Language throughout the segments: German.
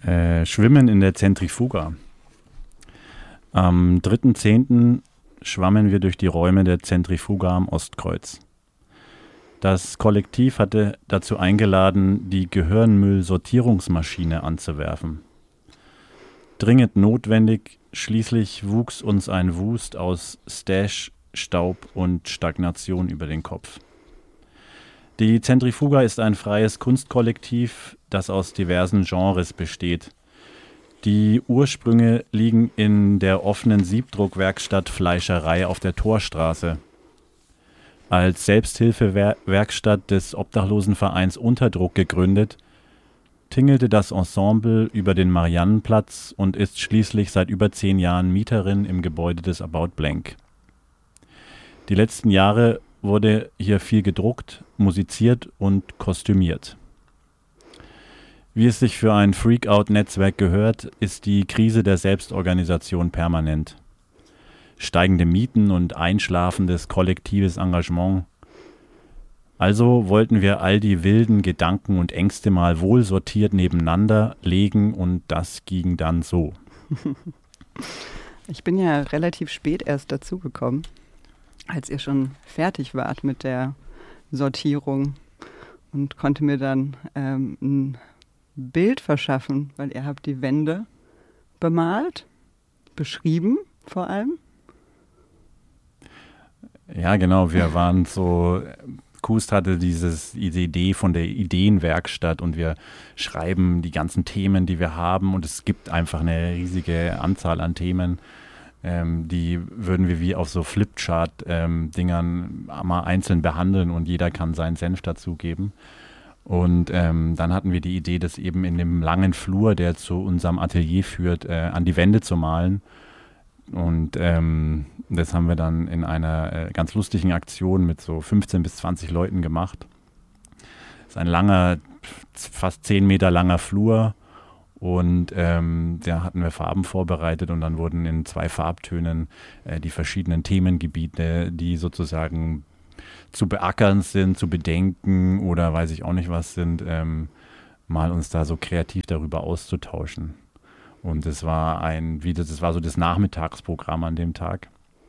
Schwimmen in der Zentrifuga. Am 3.10. schwammen wir durch die Räume der Zentrifuga am Ostkreuz. Das Kollektiv hatte dazu eingeladen, die Gehirnmüll-Sortierungsmaschine anzuwerfen. Dringend notwendig, schließlich wuchs uns ein Wust aus Stash, Staub und Stagnation über den Kopf. Die Zentrifuga ist ein freies Kunstkollektiv, das aus diversen Genres besteht. Die Ursprünge liegen in der offenen Siebdruckwerkstatt Fleischerei auf der Torstraße. Als Selbsthilfewerkstatt des Obdachlosenvereins Unterdruck gegründet, tingelte das Ensemble über den Mariannenplatz und ist schließlich seit über 10 Jahren Mieterin im Gebäude des About Blank. Die letzten Jahre wurde hier viel gedruckt, musiziert und kostümiert. Wie es sich für ein Freak-Out-Netzwerk gehört, ist die Krise der Selbstorganisation permanent. Steigende Mieten und einschlafendes kollektives Engagement. Also wollten wir all die wilden Gedanken und Ängste mal wohl sortiert nebeneinander legen und das ging dann so. Ich bin ja relativ spät erst dazugekommen, als ihr schon fertig wart mit der Sortierung und konnte mir dann ein Bild verschaffen, weil ihr habt die Wände bemalt, beschrieben vor allem. Ja, genau, wir waren so, Kust hatte diese Idee von der Ideenwerkstatt und wir schreiben die ganzen Themen, die wir haben und es gibt einfach eine riesige Anzahl an Themen, die würden wir wie auf so Flipchart-Dingern mal einzeln behandeln und jeder kann seinen Senf dazugeben. Und dann hatten wir die Idee, das eben in dem langen Flur, der zu unserem Atelier führt, an die Wände zu malen. Und das haben wir dann in einer ganz lustigen Aktion mit so 15 bis 20 Leuten gemacht. Das ist ein langer, fast 10 Meter langer Flur. Und da hatten wir Farben vorbereitet und dann wurden in 2 Farbtönen die verschiedenen Themengebiete, die sozusagen zu beackern sind, zu bedenken oder weiß ich auch nicht was sind, mal uns da so kreativ darüber auszutauschen. Und das war das war so das Nachmittagsprogramm an dem Tag.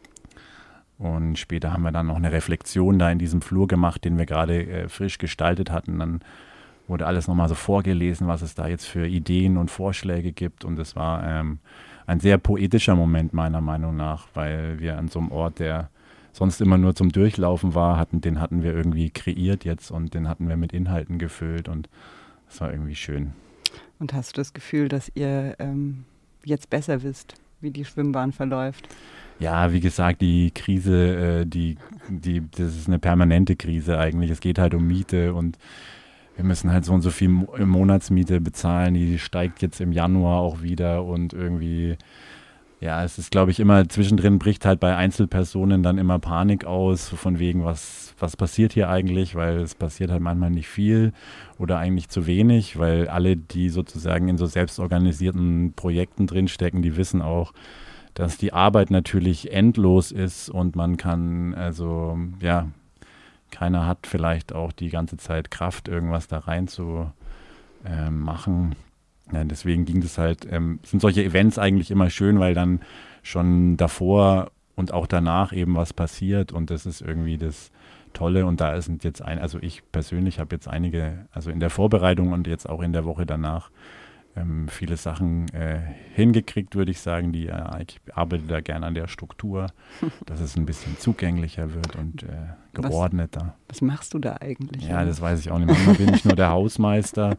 Und später haben wir dann noch eine Reflexion da in diesem Flur gemacht, den wir gerade frisch gestaltet hatten. Dann wurde alles nochmal so vorgelesen, was es da jetzt für Ideen und Vorschläge gibt. Und es war ein sehr poetischer Moment meiner Meinung nach, weil wir an so einem Ort, der sonst immer nur zum Durchlaufen war, den hatten wir irgendwie kreiert jetzt und den hatten wir mit Inhalten gefüllt und es war irgendwie schön. Und hast du das Gefühl, dass ihr jetzt besser wisst, wie die Schwimmbahn verläuft? Ja, wie gesagt, die Krise, das ist eine permanente Krise eigentlich. Es geht halt um Miete und wir müssen halt so und so viel Monatsmiete bezahlen. Die steigt jetzt im Januar auch wieder und irgendwie, ja, es ist, glaube ich, immer zwischendrin bricht halt bei Einzelpersonen dann immer Panik aus, von wegen, was passiert hier eigentlich, weil es passiert halt manchmal nicht viel oder eigentlich zu wenig, weil alle, die sozusagen in so selbstorganisierten Projekten drinstecken, die wissen auch, dass die Arbeit natürlich endlos ist und man kann, also, ja, keiner hat vielleicht auch die ganze Zeit Kraft, irgendwas da rein zu machen. Ja, deswegen ging das halt, sind solche Events eigentlich immer schön, weil dann schon davor und auch danach eben was passiert und das ist irgendwie das Tolle und da sind jetzt also ich persönlich habe jetzt einige, also in der Vorbereitung und jetzt auch in der Woche danach viele Sachen hingekriegt, würde ich sagen, ich arbeite da gerne an der Struktur, dass es ein bisschen zugänglicher wird und geordneter. Was machst du da eigentlich? Ja, das weiß ich auch nicht. Manchmal bin ich nur der Hausmeister.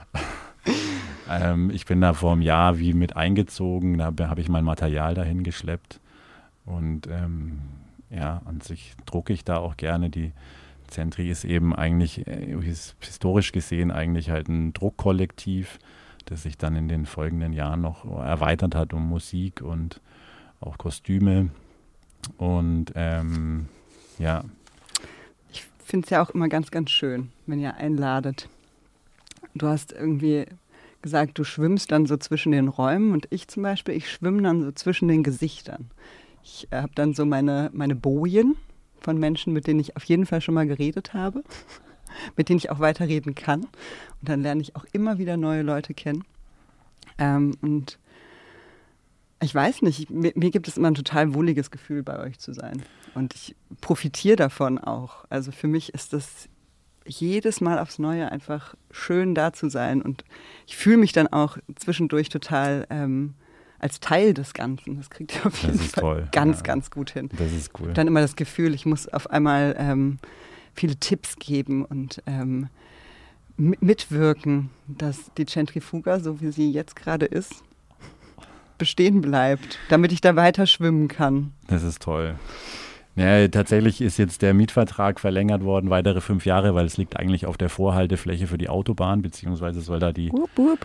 Ich bin da vor einem Jahr wie mit eingezogen, da habe ich mein Material dahin geschleppt und ja, an sich drucke ich da auch gerne. Die Zentri ist eben eigentlich, historisch gesehen, eigentlich halt ein Druckkollektiv, das sich dann in den folgenden Jahren noch erweitert hat um Musik und auch Kostüme und ja. Ich finde es ja auch immer ganz, ganz schön, wenn ihr einladet. Du hast irgendwie gesagt, du schwimmst dann so zwischen den Räumen und ich zum Beispiel, ich schwimme dann so zwischen den Gesichtern. Ich habe dann so meine Bojen von Menschen, mit denen ich auf jeden Fall schon mal geredet habe, mit denen ich auch weiterreden kann. Und dann lerne ich auch immer wieder neue Leute kennen. Und ich weiß nicht, mir gibt es immer ein total wohliges Gefühl, bei euch zu sein. Und ich profitiere davon auch. Also für mich ist das jedes Mal aufs Neue einfach schön, da zu sein. Und ich fühle mich dann auch zwischendurch total als Teil des Ganzen. Das kriegt ihr auf jeden Fall ganz gut hin. Das ist cool. Dann immer das Gefühl, ich muss auf einmal viele Tipps geben und mitwirken, dass die Centrifuga, so wie sie jetzt gerade ist, bestehen bleibt, damit ich da weiter schwimmen kann. Das ist toll. Ja, tatsächlich ist jetzt der Mietvertrag verlängert worden, weitere 5 Jahre, weil es liegt eigentlich auf der Vorhaltefläche für die Autobahn, beziehungsweise soll da die...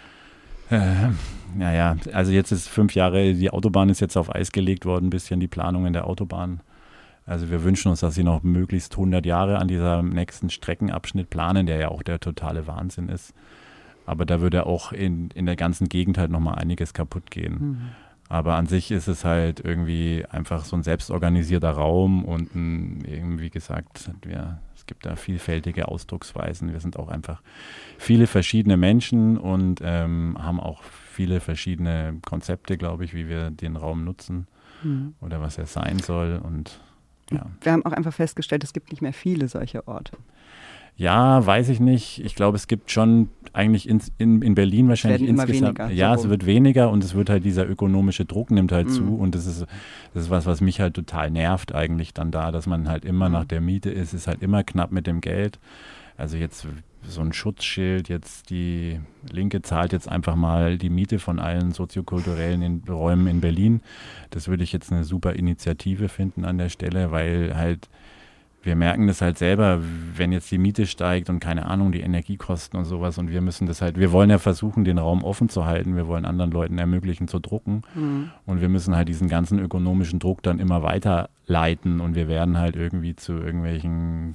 also jetzt ist 5 Jahre, die Autobahn ist jetzt auf Eis gelegt worden, ein bisschen die Planungen der Autobahn. Also wir wünschen uns, dass sie noch möglichst 100 Jahre an dieser nächsten Streckenabschnitt planen, der ja auch der totale Wahnsinn ist. Aber da würde auch in der ganzen Gegend halt nochmal einiges kaputt gehen. Mhm. Aber an sich ist es halt irgendwie einfach so ein selbstorganisierter Raum und wie gesagt, es gibt da vielfältige Ausdrucksweisen. Wir sind auch einfach viele verschiedene Menschen und haben auch viele verschiedene Konzepte, glaube ich, wie wir den Raum nutzen oder was er sein soll. Und ja. Wir haben auch einfach festgestellt, es gibt nicht mehr viele solche Orte. Ja, weiß ich nicht. Ich glaube, es gibt schon eigentlich in Berlin wahrscheinlich insgesamt. Weniger, ja, es wird weniger und es wird halt dieser ökonomische Druck nimmt halt zu und das ist was mich halt total nervt eigentlich dann da, dass man halt immer nach der Miete ist halt immer knapp mit dem Geld. Also jetzt so ein Schutzschild, jetzt die Linke zahlt jetzt einfach mal die Miete von allen soziokulturellen Räumen in Berlin. Das würde ich jetzt eine super Initiative finden an der Stelle, weil halt wir merken das halt selber, wenn jetzt die Miete steigt und keine Ahnung, die Energiekosten und sowas und wir müssen das halt, wir wollen ja versuchen, den Raum offen zu halten, wir wollen anderen Leuten ermöglichen zu drucken und wir müssen halt diesen ganzen ökonomischen Druck dann immer weiterleiten und wir werden halt irgendwie zu irgendwelchen,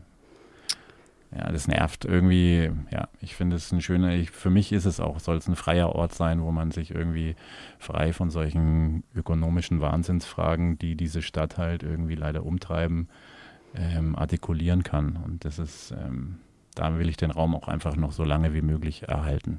das nervt irgendwie, ich finde es für mich ist es auch, soll es ein freier Ort sein, wo man sich irgendwie frei von solchen ökonomischen Wahnsinnsfragen, die diese Stadt halt irgendwie leider umtreiben, artikulieren kann. Und das ist, da will ich den Raum auch einfach noch so lange wie möglich erhalten.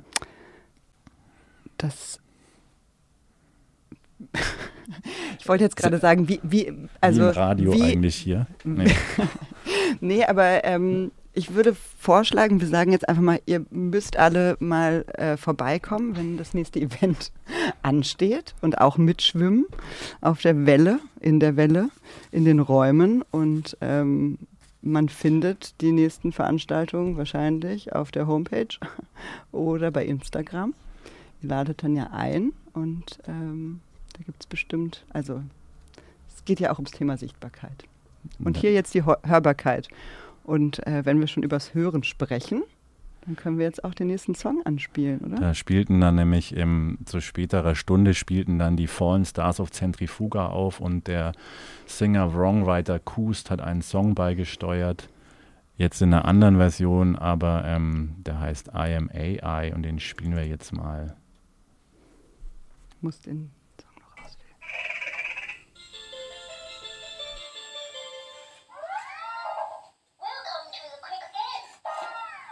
Ich wollte jetzt gerade sagen, wie im Radio eigentlich hier. Nee, aber ich würde vorschlagen, wir sagen jetzt einfach mal, ihr müsst alle mal vorbeikommen, wenn das nächste Event ansteht und auch mitschwimmen auf der Welle, in den Räumen und man findet die nächsten Veranstaltungen wahrscheinlich auf der Homepage oder bei Instagram. Ihr ladet dann ja ein und da gibt es bestimmt, also es geht ja auch ums Thema Sichtbarkeit. Und hier jetzt die Hörbarkeit. Und wenn wir schon übers Hören sprechen, dann können wir jetzt auch den nächsten Song anspielen, oder? Da spielten dann nämlich zu späterer Stunde spielten dann die Fallen Stars of Centrifuga auf und der Singer Wrongwriter Kust hat einen Song beigesteuert, jetzt in einer anderen Version, aber der heißt I Am AI und den spielen wir jetzt mal. Ich muss den